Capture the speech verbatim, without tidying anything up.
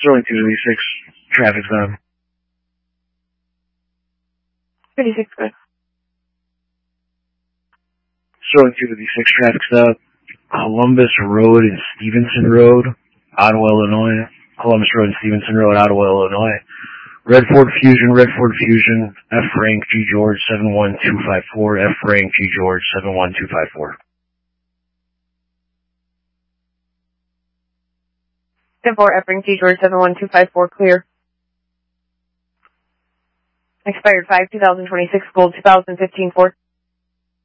Sterling two to V six, traffic stop. fifty-six, good. Sterling two to V six, traffic stop. Columbus Road and Stevenson Road, Ottawa, Illinois. Columbus Road and Stevenson Road, Ottawa, Illinois. Redford Fusion, Redford Fusion, F Frank G George seven one two five four, F Frank G George seven one two five four. ten four, F Frank G George seven one two five four, clear. Expired five two thousand twenty-six, gold two thousand fifteen Ford.